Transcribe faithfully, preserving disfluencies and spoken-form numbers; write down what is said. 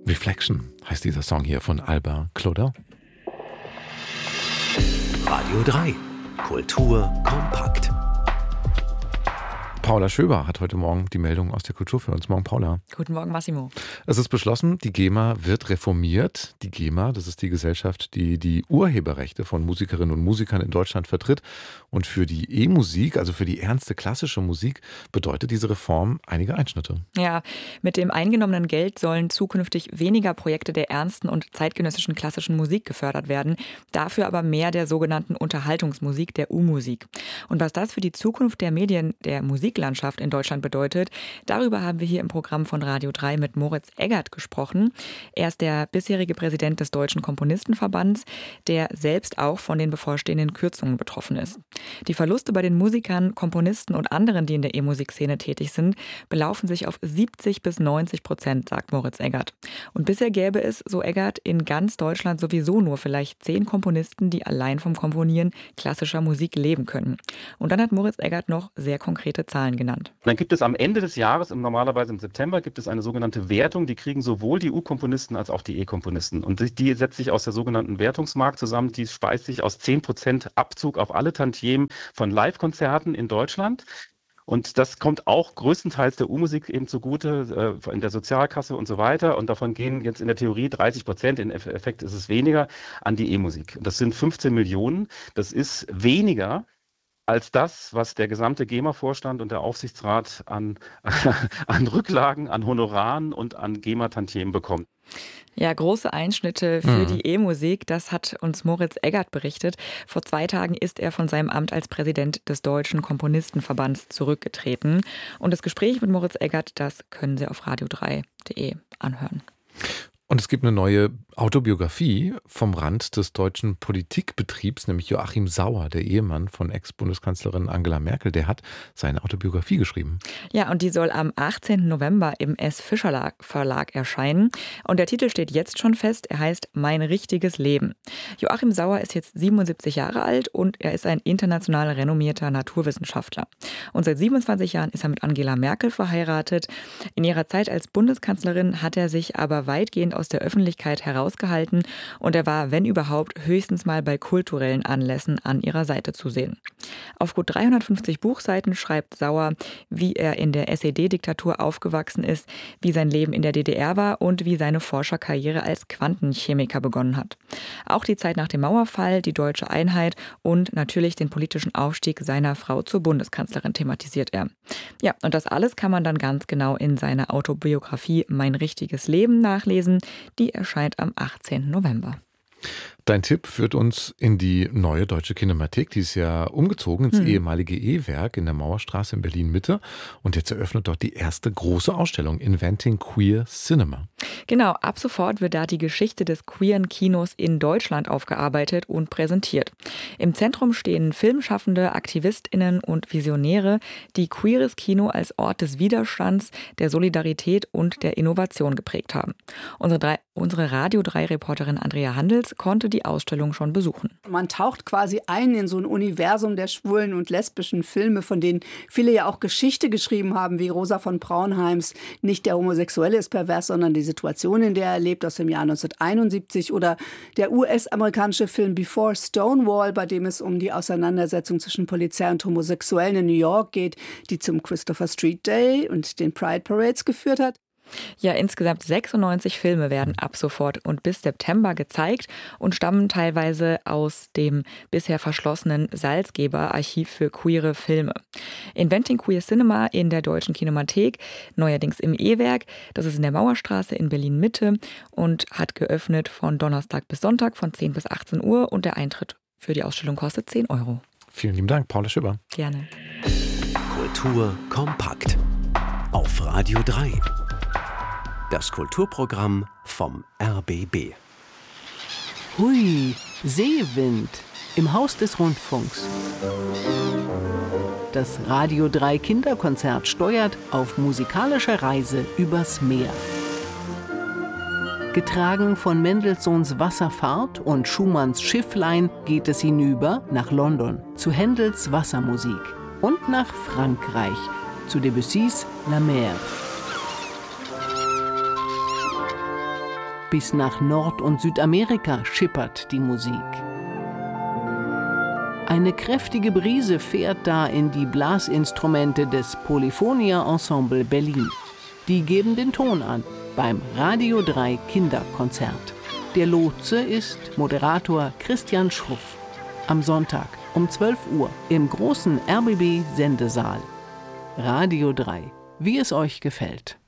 Reflection heißt dieser Song hier von Alba Claudel. Radio drei. Kultur kompakt. Paula Schöber hat heute Morgen die Meldung aus der Kultur für uns. Morgen, Paula. Guten Morgen, Massimo. Es ist beschlossen, die GEMA wird reformiert. Die GEMA, das ist die Gesellschaft, die die Urheberrechte von Musikerinnen und Musikern in Deutschland vertritt. Und für die E-Musik, also für die ernste klassische Musik, bedeutet diese Reform einige Einschnitte. Ja, mit dem eingenommenen Geld sollen zukünftig weniger Projekte der ernsten und zeitgenössischen klassischen Musik gefördert werden, dafür aber mehr der sogenannten Unterhaltungsmusik, der U-Musik. Und was das für die Zukunft der Medien, der Musik Landschaft in Deutschland bedeutet. Darüber haben wir hier im Programm von Radio drei mit Moritz Eggert gesprochen. Er ist der bisherige Präsident des Deutschen Komponistenverbands, der selbst auch von den bevorstehenden Kürzungen betroffen ist. Die Verluste bei den Musikern, Komponisten und anderen, die in der E-Musikszene tätig sind, belaufen sich auf siebzig bis neunzig Prozent, sagt Moritz Eggert. Und bisher gäbe es, so Eggert, in ganz Deutschland sowieso nur vielleicht zehn Komponisten, die allein vom Komponieren klassischer Musik leben können. Und dann hat Moritz Eggert noch sehr konkrete Zahlen genannt. Dann gibt es am Ende des Jahres, normalerweise im September, gibt es eine sogenannte Wertung. Die kriegen sowohl die U-Komponisten als auch die E-Komponisten. Und die setzt sich aus der sogenannten Wertungsmark zusammen. Die speist sich aus zehn Prozent Abzug auf alle Tantiemen von Live-Konzerten in Deutschland. Und das kommt auch größtenteils der U-Musik eben zugute, äh, in der Sozialkasse und so weiter. Und davon gehen jetzt in der Theorie dreißig Prozent, in Effekt ist es weniger, an die E-Musik. Das sind fünfzehn Millionen. Das ist weniger als das, was der gesamte GEMA-Vorstand und der Aufsichtsrat an, an Rücklagen, an Honoraren und an GEMA-Tantiemen bekommt. Ja, große Einschnitte für mhm. die E-Musik, das hat uns Moritz Eggert berichtet. Vor zwei Tagen ist er von seinem Amt als Präsident des Deutschen Komponistenverbands zurückgetreten. Und das Gespräch mit Moritz Eggert, das können Sie auf radio drei punkt de anhören. Und es gibt eine neue Autobiografie vom Rand des deutschen Politikbetriebs, nämlich Joachim Sauer, der Ehemann von Ex-Bundeskanzlerin Angela Merkel, der hat seine Autobiografie geschrieben. Ja, und die soll am achtzehnten November im S. Fischer Verlag erscheinen. Und der Titel steht jetzt schon fest, er heißt Mein richtiges Leben. Joachim Sauer ist jetzt siebenundsiebzig Jahre alt und er ist ein international renommierter Naturwissenschaftler. Und seit siebenundzwanzig Jahren ist er mit Angela Merkel verheiratet. In ihrer Zeit als Bundeskanzlerin hat er sich aber weitgehend aus der Öffentlichkeit herausgehalten und er war, wenn überhaupt, höchstens mal bei kulturellen Anlässen an ihrer Seite zu sehen. Auf gut dreihundertfünfzig Buchseiten schreibt Sauer, wie er in der S E D-Diktatur aufgewachsen ist, wie sein Leben in der D D R war und wie seine Forscherkarriere als Quantenchemiker begonnen hat. Auch die Zeit nach dem Mauerfall, die deutsche Einheit und natürlich den politischen Aufstieg seiner Frau zur Bundeskanzlerin thematisiert er. Ja, und das alles kann man dann ganz genau in seiner Autobiografie Mein richtiges Leben nachlesen. Die erscheint am achtzehnten November. Dein Tipp führt uns in die neue Deutsche Kinemathek. Die ist ja umgezogen ins hm. ehemalige E-Werk in der Mauerstraße in Berlin-Mitte. Und jetzt eröffnet dort die erste große Ausstellung Inventing Queer Cinema. Genau, ab sofort wird da die Geschichte des queeren Kinos in Deutschland aufgearbeitet und präsentiert. Im Zentrum stehen Filmschaffende, AktivistInnen und Visionäre, die queeres Kino als Ort des Widerstands, der Solidarität und der Innovation geprägt haben. Unsere, drei, unsere Radio drei Reporterin Andrea Handels konnte die Ausstellung schon besuchen. Man taucht quasi ein in so ein Universum der schwulen und lesbischen Filme, von denen viele ja auch Geschichte geschrieben haben, wie Rosa von Braunheims Nicht der Homosexuelle ist pervers, sondern die Situation, in der er lebt, aus dem Jahr neunzehnhunderteinundsiebzig. Oder der U S-amerikanische Film Before Stonewall, bei dem es um die Auseinandersetzung zwischen Polizei und Homosexuellen in New York geht, die zum Christopher Street Day und den Pride Parades geführt hat. Ja, insgesamt sechsundneunzig Filme werden ab sofort und bis September gezeigt und stammen teilweise aus dem bisher verschlossenen Salzgeber-Archiv für queere Filme. Inventing Queer Cinema in der Deutschen Kinemathek, neuerdings im E-Werk. Das ist in der Mauerstraße in Berlin-Mitte und hat geöffnet von Donnerstag bis Sonntag von zehn bis achtzehn Uhr und der Eintritt für die Ausstellung kostet zehn Euro. Vielen lieben Dank, Paula Schöber. Gerne. Kultur kompakt auf Radio drei. Das Kulturprogramm vom R B B. Hui, Seewind im Haus des Rundfunks. Das Radio drei Kinderkonzert steuert auf musikalischer Reise übers Meer. Getragen von Mendelssohns Wasserfahrt und Schumanns Schifflein geht es hinüber nach London zu Händels Wassermusik und nach Frankreich zu Debussys La Mer. Bis nach Nord- und Südamerika schippert die Musik. Eine kräftige Brise fährt da in die Blasinstrumente des Polyphonia Ensemble Berlin. Die geben den Ton an beim Radio drei Kinderkonzert. Der Lotse ist Moderator Christian Schruff. Am Sonntag um zwölf Uhr im großen R B B-Sendesaal. Radio drei, wie es euch gefällt.